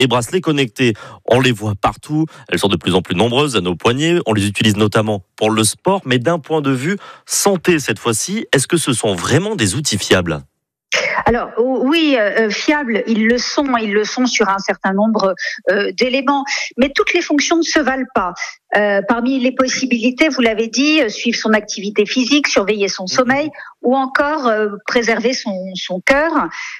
et bracelets connectés. On les voit partout, elles sont de plus en plus nombreuses à nos poignets. On les utilise notamment pour le sport, mais d'un point de vue santé cette fois-ci, est-ce que ce sont vraiment des outils fiables ? Alors oui, fiables, ils le sont sur un certain nombre d'éléments, mais toutes les fonctions ne se valent pas. Parmi les possibilités, vous l'avez dit, suivre son activité physique, surveiller son sommeil ou encore préserver son cœur.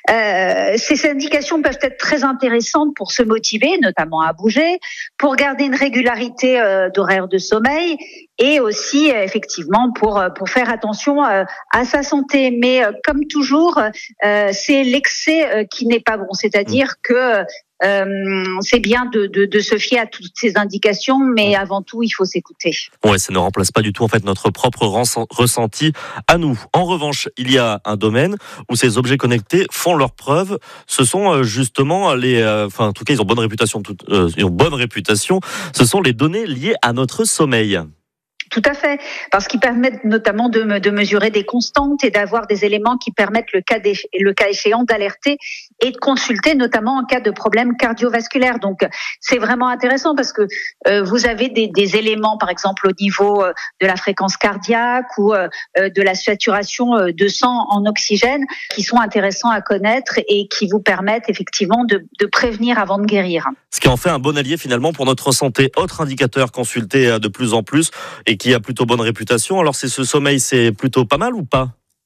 Ces indications peuvent être très intéressantes pour se motiver, notamment à bouger, pour garder une régularité d'horaire de sommeil et aussi effectivement pour faire attention à sa santé. Mais comme toujours, c'est l'excès qui n'est pas bon, c'est-à-dire que c'est bien de se fier à toutes ces indications, mais avant tout, il faut s'écouter. Ouais, ça ne remplace pas du tout en fait notre propre ressenti à nous. En revanche, il y a un domaine où ces objets connectés font leurs preuves. Ce sont justement en tout cas, ils ont bonne réputation. Ils ont bonne réputation. Ce sont les données liées à notre sommeil. Tout à fait, parce qu'ils permettent notamment de mesurer des constantes et d'avoir des éléments qui permettent le cas échéant d'alerter et de consulter, notamment en cas de problème cardiovasculaire. Donc c'est vraiment intéressant parce que vous avez des éléments, par exemple au niveau de la fréquence cardiaque ou de la saturation de sang en oxygène, qui sont intéressants à connaître et qui vous permettent effectivement de prévenir avant de guérir. Ce qui en fait un bon allié finalement pour notre santé. Autre indicateur consulté de plus en plus et qui a plutôt bonne réputation. Alors c'est ce sommeil, c'est plutôt pas mal ou pas ?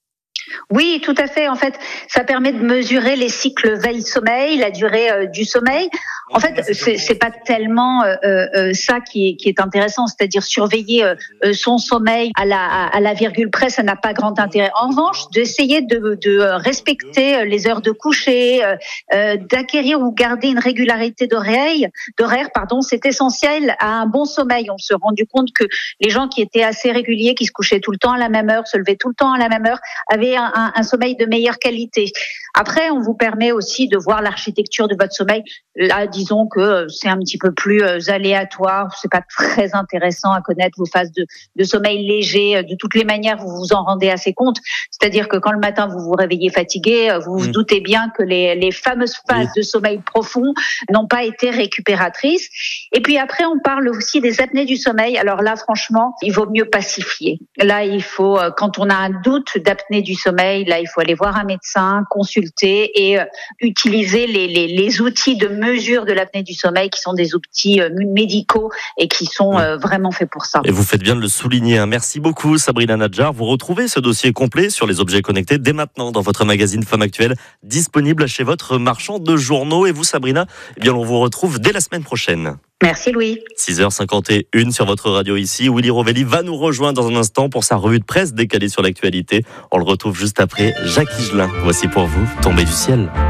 Oui, tout à fait. En fait, ça permet de mesurer les cycles veille-sommeil, la durée du sommeil. En fait, c'est pas tellement ça qui est intéressant, c'est-à-dire surveiller son sommeil à la virgule près, ça n'a pas grand intérêt. En revanche, d'essayer de respecter les heures de coucher, d'acquérir ou garder une régularité d'horaire, c'est essentiel à un bon sommeil. On s'est rendu compte que les gens qui étaient assez réguliers, qui se couchaient tout le temps à la même heure, se levaient tout le temps à la même heure, avaient un sommeil de meilleure qualité. Après, on vous permet aussi de voir l'architecture de votre sommeil. Là, disons que c'est un petit peu plus aléatoire, c'est pas très intéressant à connaître vos phases de sommeil léger. De toutes les manières, vous vous en rendez assez compte. C'est-à-dire que quand le matin vous vous réveillez fatigué, vous vous doutez bien que les fameuses phases de sommeil profond n'ont pas été récupératrices. Et puis après, on parle aussi des apnées du sommeil. Alors là, franchement, il vaut mieux pacifier. Là, il faut, quand on a un doute d'apnée du sommeil, là, il faut aller voir un médecin, consulter et utiliser les outils de mesure de l'apnée du sommeil qui sont des outils médicaux et qui sont vraiment faits pour ça. Et vous faites bien de le souligner. Merci beaucoup Sabrina Nadjar. Vous retrouvez ce dossier complet sur les objets connectés dès maintenant dans votre magazine Femme Actuelle, disponible chez votre marchand de journaux. Et vous Sabrina, eh bien on vous retrouve dès la semaine prochaine. Merci Louis. 6h51 sur votre radio ici. Willy Rovelli va nous rejoindre dans un instant pour sa revue de presse décalée sur l'actualité. On le retrouve juste après Jacques Higelin. Voici pour vous, Tombé du ciel.